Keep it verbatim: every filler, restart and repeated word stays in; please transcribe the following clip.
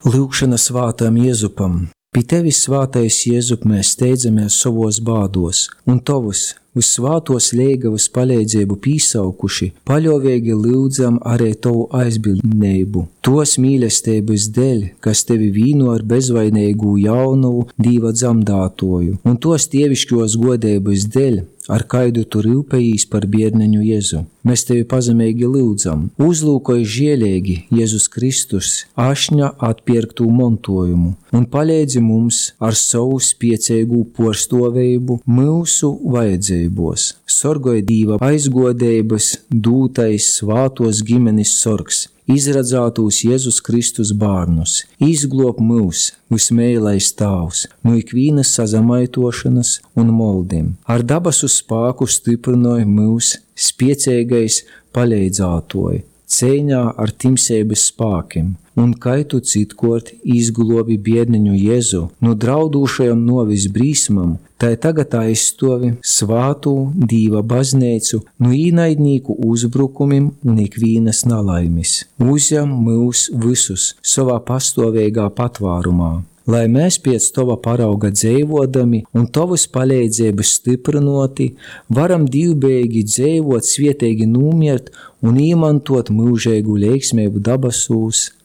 Lūkšana svātam Jēzupam. Pie tevis, svātais Jēzup, mēs steidzamies savos bādos, un tavus visvātos liegavas palīdzību pīsaukuši, paļovīgi lūdzam arī tavu aizbildnību. Tos mīlestības dēļ, kas tevi vīno ar bezvainīgu jaunavu Dīva dzamdātoju, un tos tievišķos godības dēļ, ar kaidu tu rūpējīs par biedneņu Jēzu. Mēs tevi pazemīgi lūdzam. Uzlūkoj žielīgi Jēzus Kristus ašņa atpirktu montojumu un palīdzi mums ar savu spiecīgu porstovību mūsu vajadzībos. Sorgoj Dīva aizgodības dūtais svātos ģimenes sorgs. Izradzātūs Jēzus Kristus bārnus, izglob mūs, vismēlais Tāvs, no ikvīnas sazamaitošanas un moldim. Ar dabasu spāku stiprinoja mūs spiecīgais palīdzātoji, cīņā ar timsības spākiem, un kai tu citkort izglobi biedneņu Jēzu no draudūšajam novis brīsmam, tai tagad aizstovi svātū Dīva bazneicu no īnaidnīku uzbrukumim un ikvīnas nalaimis. Uzjam mūs visus savā pastāvīgā patvārumā, lai mēs pēc tava parauga dzīvodami un tavas palīdzības stiprinoti, varam divbēgi dzīvot, svietīgi numirt un īmantot mūžēgu leiksmību dabasūs.